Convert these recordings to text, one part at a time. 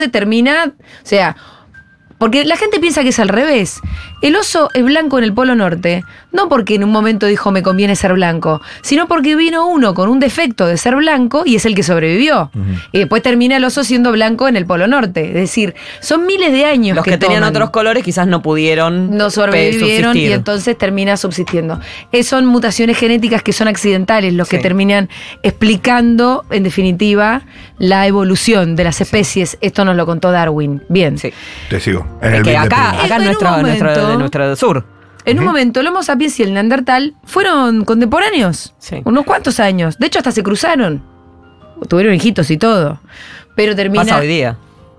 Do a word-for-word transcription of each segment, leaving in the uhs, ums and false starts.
termina, o sea, porque la gente piensa que es al revés. El oso es blanco en el Polo Norte, no porque en un momento dijo me conviene ser blanco, sino porque vino uno con un defecto de ser blanco y es el que sobrevivió. Uh-huh. Y después termina el oso siendo blanco en el Polo Norte. Es decir, son miles de años Los que, que tenían toman. otros colores quizás no pudieron No sobrevivieron subsistir. Y entonces termina subsistiendo. Es, son mutaciones genéticas que son accidentales, los sí. que terminan explicando, en definitiva, la evolución de las especies. Sí. Esto nos lo contó Darwin. Bien. Sí. Te sigo. En el que acá, acá en nuestro, momento, nuestro, de nuestro sur. En uh-huh. un momento, el Homo sapiens y el Neandertal fueron contemporáneos. Sí. Unos cuantos años. De hecho, hasta se cruzaron. Tuvieron hijitos y todo. Pero termina... Pasa hoy día.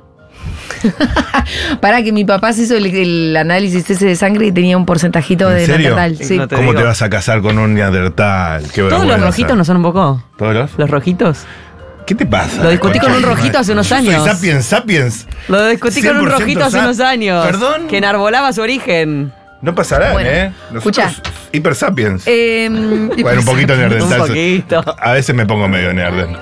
Para que mi papá se hizo el, el análisis ese de sangre y tenía un porcentajito de serio? Neandertal. Sí. No te ¿Cómo digo? Te vas a casar con un Neandertal? Qué ¿Todos los rojitos no son un poco? ¿Todos los? ¿Los rojitos? ¿Qué te pasa? Lo discutí con un rojito hace unos Yo años. Soy sapiens, sapiens. Lo discutí con un rojito hace unos años. ¿Perdón? Que enarbolaba su origen. No pasará, bueno, ¿eh? Escucha. Hiper sapiens. Eh, bueno, un poquito neandertal. Un poquito. A veces me pongo medio neandertal.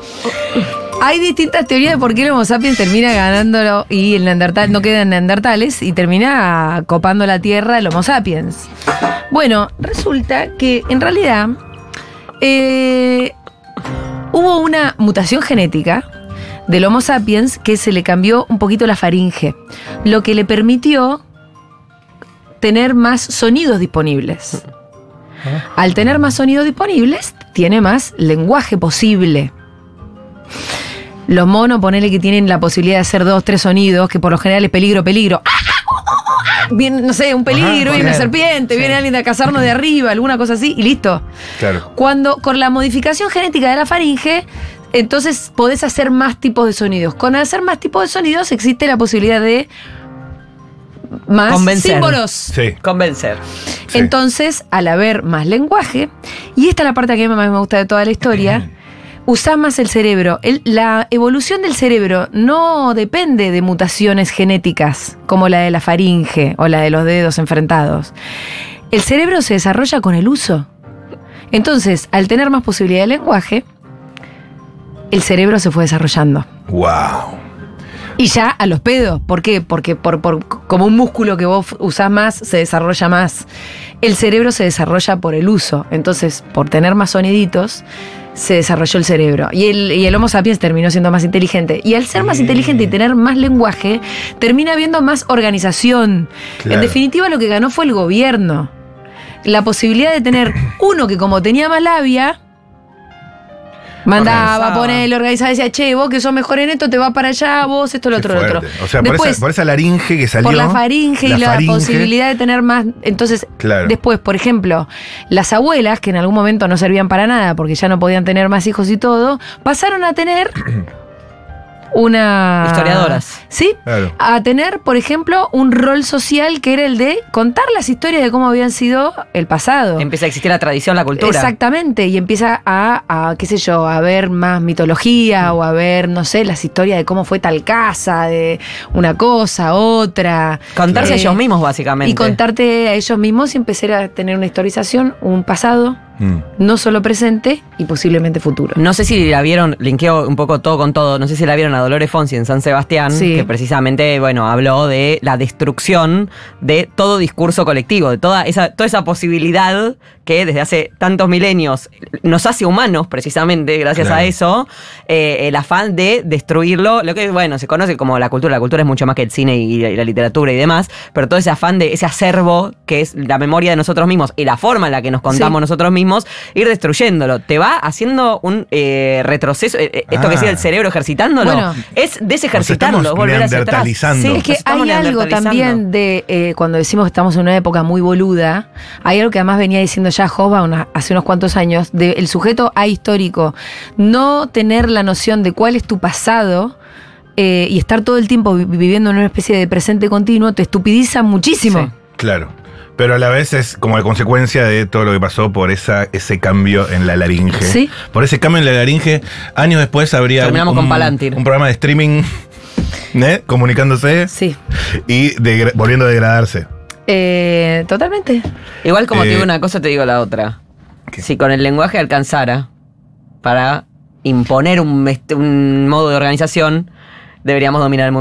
Hay distintas teorías de por qué el Homo sapiens termina ganándolo y el Neandertal no quedan neandertales y termina copando la tierra del Homo sapiens. Bueno, resulta que en realidad eh, hubo una mutación genética del Homo sapiens que se le cambió un poquito la faringe, lo que le permitió tener más sonidos disponibles. Al tener más sonidos disponibles, tiene más lenguaje posible. Los monos, ponele que tienen la posibilidad de hacer dos, tres sonidos, que por lo general es peligro, peligro. Viene, no sé, un peligro, viene una serpiente, sí. viene alguien a cazarnos de arriba, alguna cosa así, y listo. Claro. Cuando con la modificación genética de la faringe, entonces podés hacer más tipos de sonidos. Con hacer más tipos de sonidos existe la posibilidad de más Convencer. símbolos. Sí. Convencer. Sí. Entonces, al haber más lenguaje, y esta es la parte que a mí más me gusta de toda la historia, usás más el cerebro. El, la evolución del cerebro no depende de mutaciones genéticas, como la de la faringe o la de los dedos enfrentados. El cerebro se desarrolla con el uso. Entonces, al tener más posibilidad de lenguaje, el cerebro se fue desarrollando. ¡Wow! Y ya a los pedos. ¿Por qué? Porque por, por, como un músculo que vos usás más, se desarrolla más. El cerebro se desarrolla por el uso. Entonces, por tener más soniditos, se desarrolló el cerebro. Y el, y el Homo sapiens terminó siendo más inteligente. Y al ser más inteligente y tener más lenguaje, termina habiendo más organización. Claro. En definitiva, lo que ganó fue el gobierno. La posibilidad de tener uno que, como tenía más labia, mandaba, ponerle, organizaba, decía, che, vos que sos mejor en esto, te vas para allá, vos esto, lo otro, lo otro. O sea, después, por, esa, por esa laringe que salió. Por la faringe la y faringe. La posibilidad de tener más. Entonces, claro. Después, por ejemplo, las abuelas, que en algún momento no servían para nada porque ya no podían tener más hijos y todo, pasaron a tener una... Historiadoras. Sí, claro. A tener, por ejemplo, un rol social que era el de contar las historias de cómo habían sido el pasado. Empieza a existir la tradición, la cultura. Exactamente, y empieza a, a qué sé yo, a ver más mitología mm. o a ver, no sé, las historias de cómo fue tal casa, de una cosa, otra. Contarse eh, a ellos mismos, básicamente. Y contarte a ellos mismos y empezar a tener una historización, un pasado, mm. no solo presente y posiblemente futuro. No sé si la vieron, linkeo un poco todo con todo, no sé si la vieron a Dolores Fonsi en San Sebastián, sí. que precisamente, bueno, habló de la destrucción de todo discurso colectivo, de toda esa, toda esa posibilidad que desde hace tantos milenios nos hace humanos, precisamente, gracias claro. a eso, eh, el afán de destruirlo, lo que, bueno, se conoce como la cultura, la cultura es mucho más que el cine y, y la literatura y demás, pero todo ese afán de ese acervo que es la memoria de nosotros mismos y la forma en la que nos contamos sí. nosotros mismos, ir destruyéndolo. Te va haciendo un eh, retroceso, eh, esto ah. que decía el cerebro ejercitándolo, bueno, es desejercitarlo, volver hacia atrás. Sí, es que hay algo también de, eh, cuando decimos que estamos en una época muy boluda, hay algo que además venía diciendo ya Hobbes una, hace unos cuantos años, del sujeto ahistórico, no tener la noción de cuál es tu pasado eh, y estar todo el tiempo viviendo en una especie de presente continuo, te estupidiza muchísimo. Sí, claro. Pero a la vez es como la consecuencia de todo lo que pasó por esa, ese cambio en la laringe. Sí. Por ese cambio en la laringe, años después habría Terminamos un, con Palantir. un programa de streaming, ¿eh? Comunicándose sí. y de, volviendo a degradarse. Eh, totalmente. Igual como eh, te digo una cosa, te digo la otra. ¿Qué? Si con el lenguaje alcanzara para imponer un, un modo de organización, deberíamos dominar el mundo.